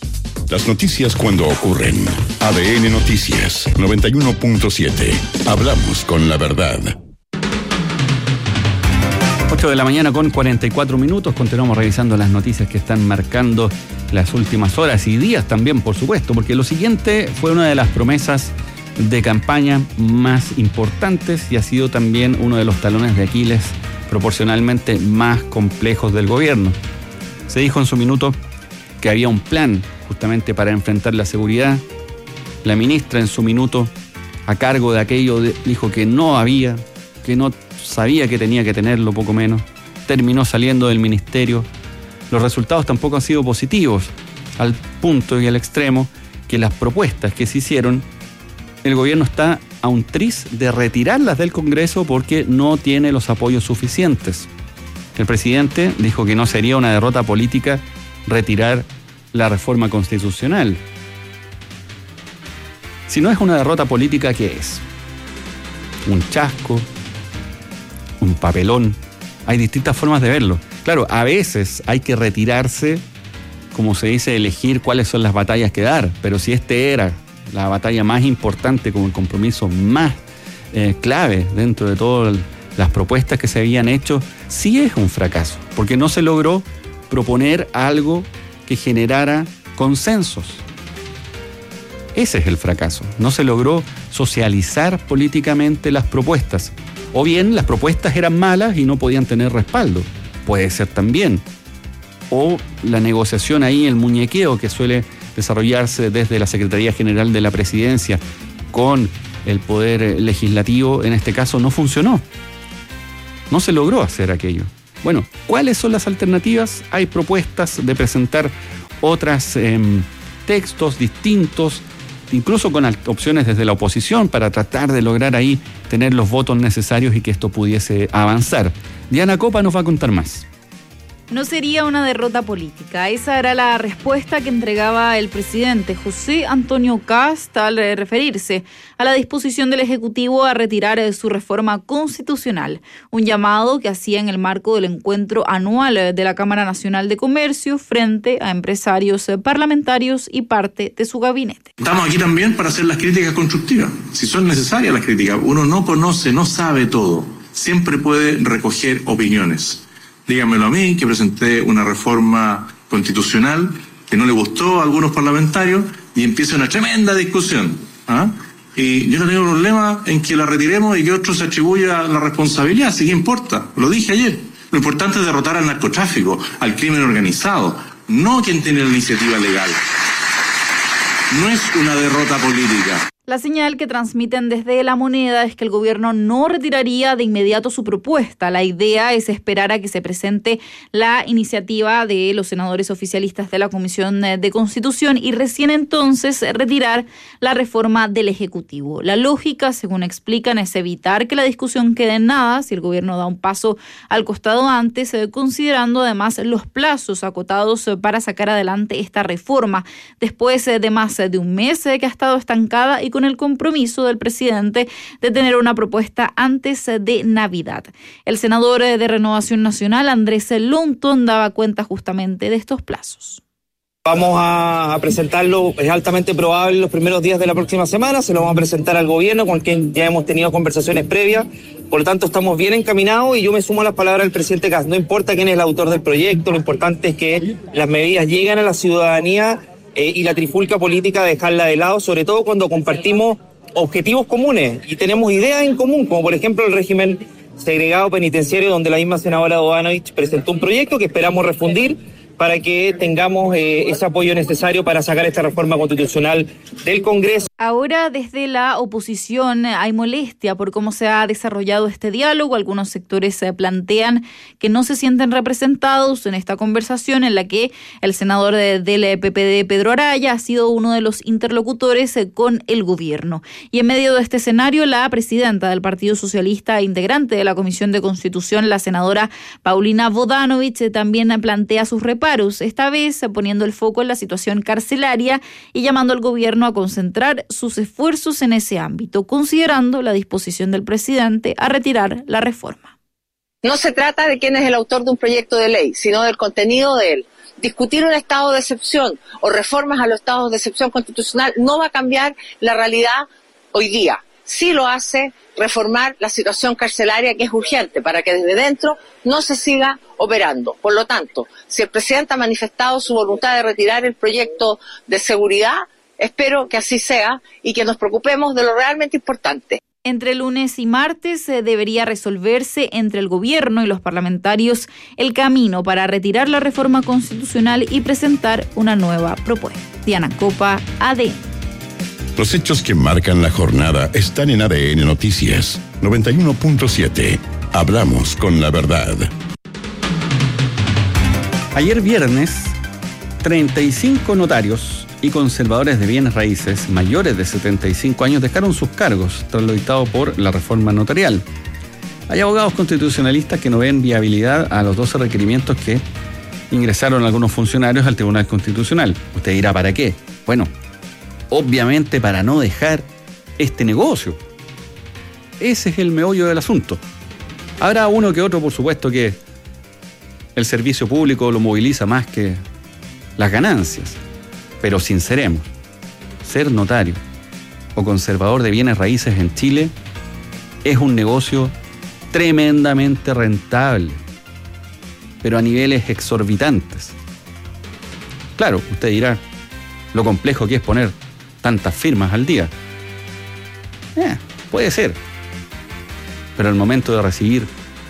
Las noticias cuando ocurren. ADN Noticias 91.7. Hablamos con la verdad. 8 de la mañana con 44 minutos. Continuamos revisando las noticias que están marcando las últimas horas y días también, por supuesto, porque lo siguiente fue una de las promesas de campaña más importantes y ha sido también uno de los talones de Aquiles proporcionalmente más complejos del gobierno. Se dijo en su minuto que había un plan justamente para enfrentar la seguridad. La ministra en su minuto, a cargo de aquello, dijo que no había, que no sabía que tenía que tenerlo, poco menos. Terminó saliendo del ministerio. Los resultados tampoco han sido positivos, al punto y al extremo que las propuestas que se hicieron, el gobierno está a un tris de retirarlas del Congreso porque no tiene los apoyos suficientes. El presidente dijo que no sería una derrota política retirar la reforma constitucional. Si no es una derrota política, ¿qué es? ¿Un chasco? ¿Un papelón? Hay distintas formas de verlo. Claro, a veces hay que retirarse, como se dice, elegir cuáles son las batallas que dar, pero si era la batalla más importante, como el compromiso más clave dentro de todas las propuestas que se habían hecho, sí es un fracaso, porque no se logró proponer algo que generara consensos. Ese es el fracaso. No se logró socializar políticamente las propuestas. O bien las propuestas eran malas y no podían tener respaldo. Puede ser también. O la negociación ahí, el muñequeo que suele desarrollarse desde la Secretaría General de la Presidencia con el Poder Legislativo, en este caso no funcionó. No se logró hacer aquello. Bueno, ¿cuáles son las alternativas? Hay propuestas de presentar otros textos distintos, incluso con opciones desde la oposición para tratar de lograr ahí tener los votos necesarios y que esto pudiese avanzar. Diana Copa nos va a contar más. No sería una derrota política. Esa era la respuesta que entregaba el presidente José Antonio Kast al referirse a la disposición del Ejecutivo a retirar su reforma constitucional, un llamado que hacía en el marco del encuentro anual de la Cámara Nacional de Comercio frente a empresarios, parlamentarios y parte de su gabinete. Estamos aquí también para hacer las críticas constructivas, si son necesarias las críticas. Uno no conoce, no sabe todo, siempre puede recoger opiniones. Díganmelo a mí, que presenté una reforma constitucional que no le gustó a algunos parlamentarios y empieza una tremenda discusión. Y yo no tengo problema en que la retiremos y que otro se atribuya la responsabilidad, ¿sí? ¿Qué importa? Lo dije ayer. Lo importante es derrotar al narcotráfico, al crimen organizado, no quien tiene la iniciativa legal. No es una derrota política. La señal que transmiten desde La Moneda es que el gobierno no retiraría de inmediato su propuesta. La idea es esperar a que se presente la iniciativa de los senadores oficialistas de la Comisión de Constitución y recién entonces retirar la reforma del Ejecutivo. La lógica, según explican, es evitar que la discusión quede en nada si el gobierno da un paso al costado antes, considerando además los plazos acotados para sacar adelante esta reforma. Después de más de un mes que ha estado estancada y con el compromiso del presidente de tener una propuesta antes de Navidad. El senador de Renovación Nacional, Andrés Longton, daba cuenta justamente de estos plazos. Vamos a presentarlo, es altamente probable los primeros días de la próxima semana, se lo vamos a presentar al gobierno con quien ya hemos tenido conversaciones previas, por lo tanto estamos bien encaminados y yo me sumo a las palabras del presidente Kast. No importa quién es el autor del proyecto, lo importante es que las medidas lleguen a la ciudadanía y la trifulca política dejarla de lado, sobre todo cuando compartimos objetivos comunes y tenemos ideas en común, como por ejemplo el régimen segregado penitenciario, donde la misma senadora Dobanovich presentó un proyecto que esperamos refundir para que tengamos ese apoyo necesario para sacar esta reforma constitucional del Congreso. Ahora, desde la oposición hay molestia por cómo se ha desarrollado este diálogo. Algunos sectores plantean que no se sienten representados en esta conversación en la que el senador del PPD, Pedro Araya, ha sido uno de los interlocutores con el gobierno. Y en medio de este escenario, la presidenta del Partido Socialista, integrante de la Comisión de Constitución, la senadora Paulina Bodanovich, también plantea sus reparos, esta vez poniendo el foco en la situación carcelaria y llamando al gobierno a concentrar sus esfuerzos en ese ámbito, considerando la disposición del presidente a retirar la reforma. No se trata de quién es el autor de un proyecto de ley, sino del contenido de él. discutir un estado de excepción o reformas a los estados de excepción constitucional no va a cambiar la realidad hoy día. Sí lo hace reformar la situación carcelaria, que es urgente para que desde dentro no se siga operando. Por lo tanto, si el presidente ha manifestado su voluntad de retirar el proyecto de seguridad, espero que así sea y que nos preocupemos de lo realmente importante. Entre lunes y martes debería resolverse entre el gobierno y los parlamentarios el camino para retirar la reforma constitucional y presentar una nueva propuesta. Diana Copa, ADN. Los hechos que marcan la jornada están en ADN Noticias 91.7. Hablamos con la verdad. Ayer viernes, 35 notarios y conservadores de bienes raíces mayores de 75 años dejaron sus cargos tras lo dictado por la reforma notarial. Hay abogados constitucionalistas que no ven viabilidad a los 12 requerimientos que ingresaron algunos funcionarios al Tribunal Constitucional. Usted dirá, ¿para qué? Bueno, obviamente para no dejar este negocio. Ese es el meollo del asunto. Habrá uno que otro, por supuesto, que el servicio público lo moviliza más que las ganancias. Pero sinceremos, ser notario o conservador de bienes raíces en Chile es un negocio tremendamente rentable, pero a niveles exorbitantes. Claro, usted dirá, lo complejo que es poner tantas firmas al día. Puede ser. Pero al momento de recibir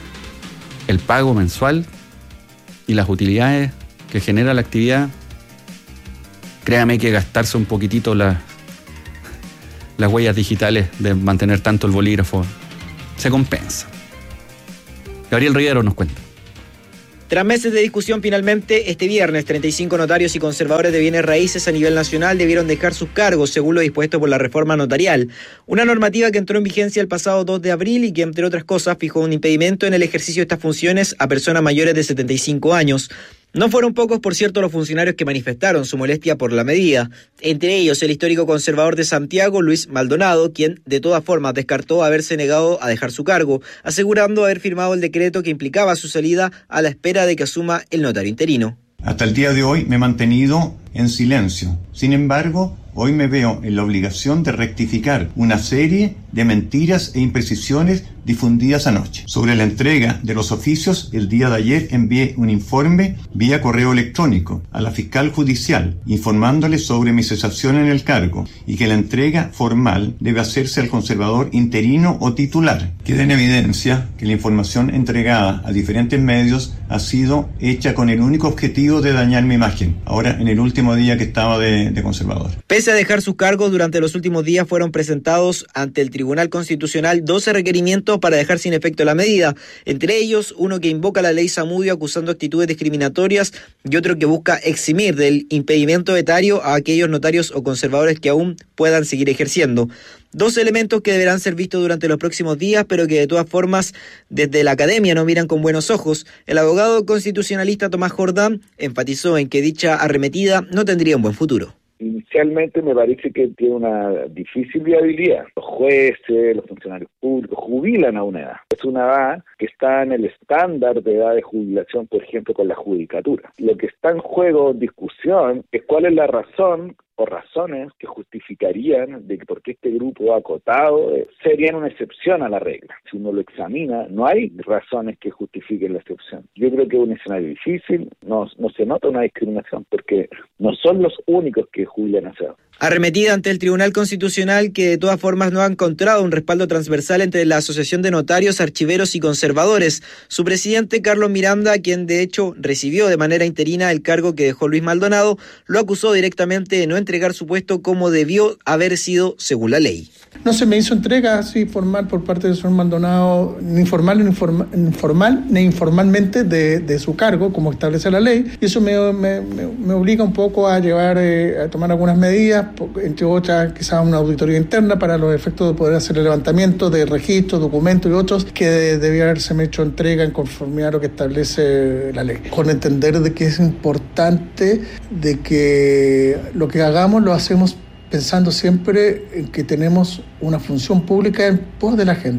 el pago mensual y las utilidades que genera la actividad, créame que gastarse un poquitito las huellas digitales de mantener tanto el bolígrafo se compensa. Gabriel Rivero nos cuenta. Tras meses de discusión, finalmente, este viernes, 35 notarios y conservadores de bienes raíces a nivel nacional debieron dejar sus cargos, según lo dispuesto por la reforma notarial. Una normativa que entró en vigencia el pasado 2 de abril y que, entre otras cosas, fijó un impedimento en el ejercicio de estas funciones a personas mayores de 75 años. No fueron pocos, por cierto, los funcionarios que manifestaron su molestia por la medida. Entre ellos, el histórico conservador de Santiago, Luis Maldonado, quien de todas formas descartó haberse negado a dejar su cargo, asegurando haber firmado el decreto que implicaba su salida a la espera de que asuma el notario interino. Hasta el día de hoy me he mantenido en silencio. Sin embargo, hoy me veo en la obligación de rectificar una serie de mentiras e imprecisiones difundidas anoche. Sobre la entrega de los oficios, el día de ayer envié un informe vía correo electrónico a la fiscal judicial informándole sobre mi cesación en el cargo y que la entrega formal debe hacerse al conservador interino o titular. Queda en evidencia que la información entregada a diferentes medios ha sido hecha con el único objetivo de dañar mi imagen, ahora en el último día que estaba de conservador. Pese a dejar sus cargos, durante los últimos días fueron presentados ante el Tribunal Constitucional 12 requerimientos para dejar sin efecto la medida, entre ellos uno que invoca la ley Zamudio acusando actitudes discriminatorias y otro que busca eximir del impedimento etario a aquellos notarios o conservadores que aún puedan seguir ejerciendo. 2 elementos que deberán ser vistos durante los próximos días, pero que de todas formas desde la academia no miran con buenos ojos. El abogado constitucionalista Tomás Jordán enfatizó en que dicha arremetida no tendría un buen futuro. Inicialmente me parece que tiene una difícil viabilidad. Los jueces, los funcionarios públicos jubilan a una edad. Es una edad que está en el estándar de edad de jubilación, por ejemplo, con la judicatura. Lo que está en juego, en discusión, es cuál es la razón o razones que justificarían de que porque este grupo acotado serían una excepción a la regla. Si uno lo examina, no hay razones que justifiquen la excepción. Yo creo que es un escenario difícil, no se nota una discriminación porque no son los únicos que jubilan a esa edad. Arremetida ante el Tribunal Constitucional, que de todas formas no ha encontrado un respaldo transversal entre la Asociación de Notarios, Archiveros y Conservadores. Su presidente, Carlos Miranda, quien de hecho recibió de manera interina el cargo que dejó Luis Maldonado, lo acusó directamente de no entregar su puesto como debió haber sido según la ley. No se me hizo entrega así formal por parte del señor Maldonado, ni formal ni informalmente de su cargo, como establece la ley, y eso me obliga un poco a tomar algunas medidas, entre otras quizás una auditoría interna para los efectos de poder hacer el levantamiento de registros, documentos y otros que debía haberse hecho entrega en conformidad a lo que establece la ley. Con entender de que es importante de que lo que hagamos lo hacemos pensando siempre en que tenemos una función pública en pos de la gente.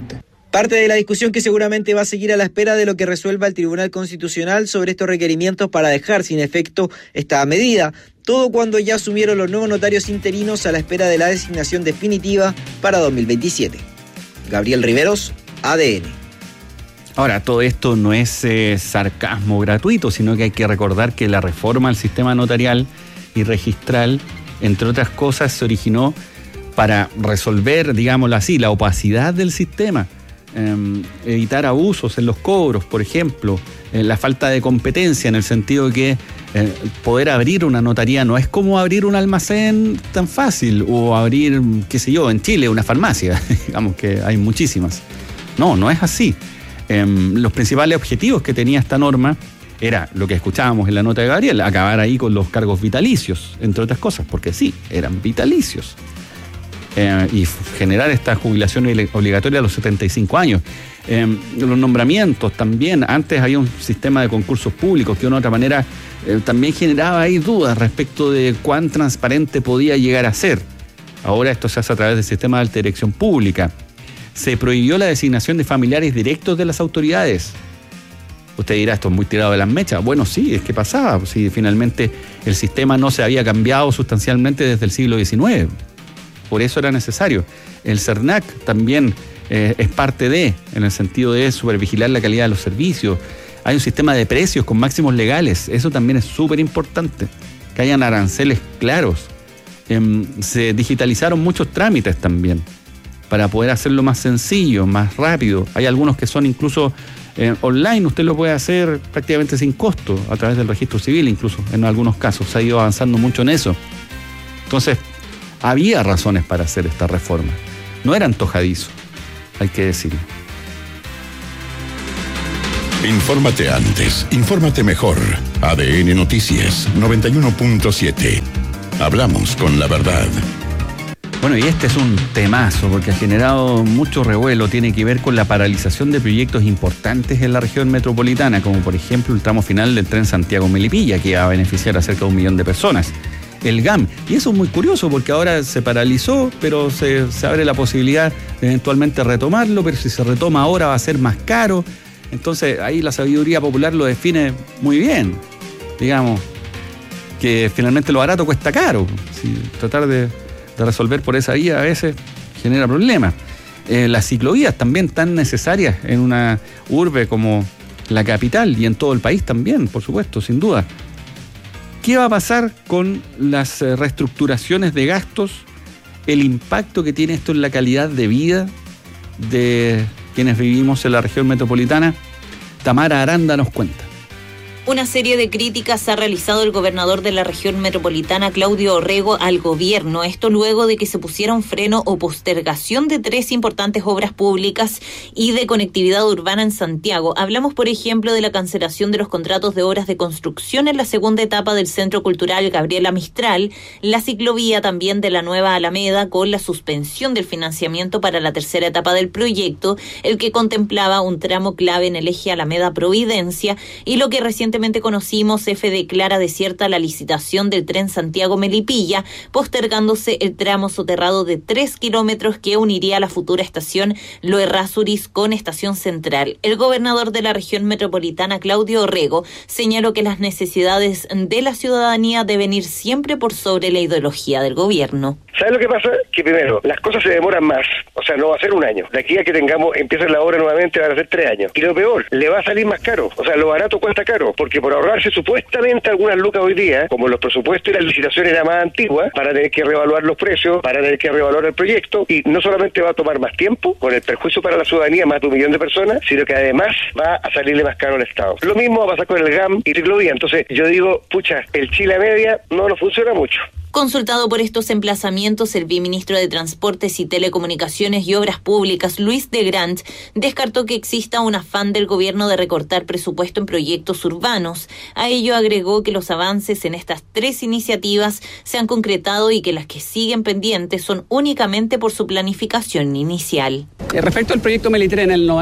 Parte de la discusión que seguramente va a seguir a la espera de lo que resuelva el Tribunal Constitucional sobre estos requerimientos para dejar sin efecto esta medida. Todo cuando ya asumieron los nuevos notarios interinos a la espera de la designación definitiva para 2027. Gabriel Riveros, ADN. Ahora, todo esto no es sarcasmo gratuito, sino que hay que recordar que la reforma al sistema notarial y registral, entre otras cosas, se originó para resolver, digámoslo así, la opacidad del sistema, evitar abusos en los cobros, por ejemplo, la falta de competencia en el sentido de que poder abrir una notaría no es como abrir un almacén tan fácil o abrir, qué sé yo, en Chile una farmacia, digamos que hay muchísimas. No es así. Los principales objetivos que tenía esta norma era lo que escuchábamos en la nota de Gabriel, acabar ahí con los cargos vitalicios, entre otras cosas, porque sí, eran vitalicios. Y generar esta jubilación obligatoria a los 75 años. Los nombramientos también, antes había un sistema de concursos públicos que de una u otra manera también generaba ahí dudas respecto de cuán transparente podía llegar a ser. Ahora esto se hace a través del sistema de alta dirección pública. Se prohibió la designación de familiares directos de las autoridades. Usted dirá, esto es muy tirado de las mechas. Bueno, sí, es que pasaba. Si finalmente el sistema no se había cambiado sustancialmente desde el siglo XIX. Por eso era necesario. El CERNAC también es parte en el sentido de supervigilar la calidad de los servicios. Hay un sistema de precios con máximos legales. Eso también es súper importante. Que hayan aranceles claros. Se digitalizaron muchos trámites también para poder hacerlo más sencillo, más rápido. Hay algunos que son incluso online. Usted lo puede hacer prácticamente sin costo a través del registro civil, incluso en algunos casos. Se ha ido avanzando mucho en eso. Entonces, había razones para hacer esta reforma. No era antojadizo, hay que decirlo. Infórmate antes, infórmate mejor. ADN Noticias 91.7. Hablamos con la verdad. Bueno, y este es un temazo porque ha generado mucho revuelo. Tiene que ver con la paralización de proyectos importantes en la región metropolitana, como por ejemplo el tramo final del tren Santiago-Melipilla, que va a beneficiar a cerca de 1 millón de personas. El GAM. Y eso es muy curioso porque ahora se paralizó, pero se abre la posibilidad de eventualmente retomarlo, pero si se retoma ahora va a ser más caro. Entonces ahí la sabiduría popular lo define muy bien. Digamos que finalmente lo barato cuesta caro. Tratar de resolver por esa vía a veces genera problemas. Las ciclovías también tan necesarias en una urbe como la capital y en todo el país también, por supuesto, sin duda. ¿Qué va a pasar con las reestructuraciones de gastos? El impacto que tiene esto en la calidad de vida de quienes vivimos en la región metropolitana. Tamara Aranda nos cuenta. Una serie de críticas ha realizado el gobernador de la región metropolitana, Claudio Orrego, al gobierno. Esto luego de que se pusiera un freno o postergación de 3 importantes obras públicas y de conectividad urbana en Santiago. Hablamos, por ejemplo, de la cancelación de los contratos de obras de construcción en la segunda etapa del Centro Cultural Gabriela Mistral, la ciclovía también de la Nueva Alameda, con la suspensión del financiamiento para la tercera etapa del proyecto, el que contemplaba un tramo clave en el eje Alameda-Providencia, y lo que recientemente conocimos, EFE declara desierta la licitación del tren Santiago-Melipilla, postergándose el tramo soterrado de 3 kilómetros que uniría la futura estación Lo Errázuriz con Estación Central. El gobernador de la región metropolitana, Claudio Orrego, señaló que las necesidades de la ciudadanía deben ir siempre por sobre la ideología del gobierno. ¿Sabes lo que pasa? Que primero, las cosas se demoran más, o sea, no va a ser un año. De aquí a que empiece la obra nuevamente van a ser 3 años. Y lo peor, le va a salir más caro, o sea, lo barato cuesta caro, porque por ahorrarse supuestamente algunas lucas hoy día, como los presupuestos y las licitaciones eran más antiguas, para tener que reevaluar los precios, para tener que reevaluar el proyecto, y no solamente va a tomar más tiempo, con el perjuicio para la ciudadanía, más de 1 millón de personas, sino que además va a salirle más caro al Estado. Lo mismo va a pasar con el GAM y ciclovía. Entonces yo digo, pucha, el Chile a media no funciona mucho. Consultado por estos emplazamientos, el viceministro de Transportes y Telecomunicaciones y Obras Públicas, Luis de Grant, descartó que exista un afán del gobierno de recortar presupuesto en proyectos urbanos. A ello agregó que los avances en estas 3 iniciativas se han concretado y que las que siguen pendientes son únicamente por su planificación inicial. Respecto al proyecto Melitren, el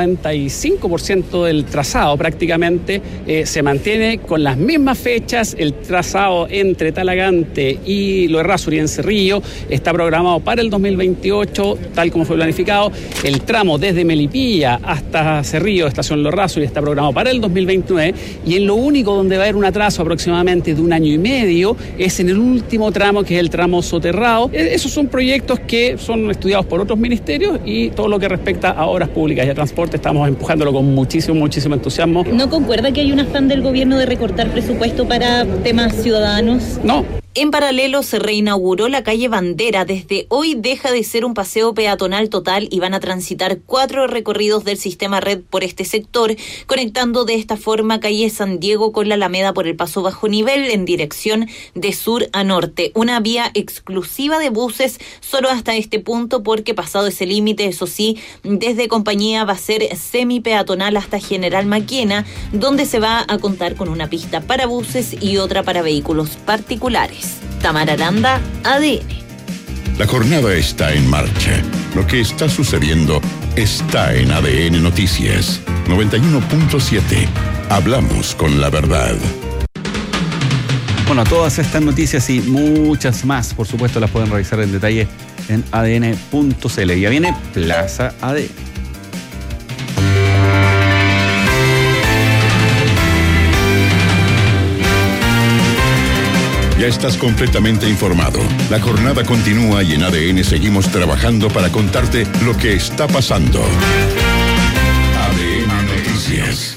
95% del trazado prácticamente se mantiene con las mismas fechas. El trazado entre Talagante y y lo Errázuriz en Cerrillo está programado para el 2028, tal como fue planificado. El tramo desde Melipilla hasta Cerrillo, estación Lo Errázuriz, está programado para el 2029, y en lo único donde va a haber un atraso aproximadamente de 1 año y medio es en el último tramo, que es el tramo soterrado. Esos son proyectos que son estudiados por otros ministerios, y todo lo que respecta a obras públicas y a transporte estamos empujándolo con muchísimo entusiasmo. ¿No concuerda que hay un afán del gobierno de recortar presupuesto para temas ciudadanos? No. En paralelo, se reinauguró la calle Bandera. Desde hoy deja de ser un paseo peatonal total y van a transitar 4 recorridos del sistema red por este sector, conectando de esta forma calle San Diego con la Alameda por el paso bajo nivel en dirección de sur a norte. Una vía exclusiva de buses solo hasta este punto, porque pasado ese límite, eso sí, desde Compañía va a ser semi-peatonal hasta General Maquena, donde se va a contar con una pista para buses y otra para vehículos particulares. Tamara Aranda, ADN. La jornada está en marcha. Lo que está sucediendo está en ADN Noticias 91.7. Hablamos con la verdad. Bueno, todas estas noticias y muchas más, por supuesto, las pueden revisar en detalle en adn.cl. Ya viene Plaza ADN. Ya estás completamente informado. La jornada continúa y en ADN seguimos trabajando para contarte lo que está pasando. ADN Noticias.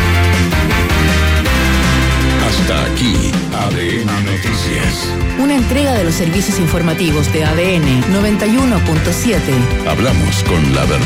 Hasta aquí, ADN Noticias. Una entrega de los servicios informativos de ADN 91.7. Hablamos con la verdad.